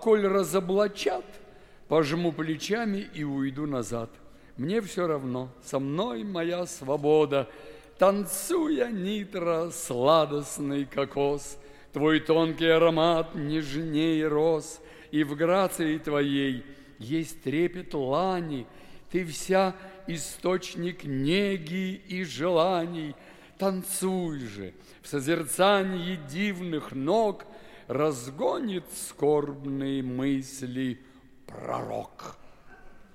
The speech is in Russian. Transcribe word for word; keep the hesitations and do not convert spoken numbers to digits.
коль разоблачат, пожму плечами и уйду назад. Мне все равно, со мной моя свобода. Танцуя нитро, сладостный кокос, твой тонкий аромат нежнее роз, и в грации твоей есть трепет лани. Ты вся источник неги и желаний. Танцуй же, в созерцании дивных ног разгонит скорбные мысли пророк.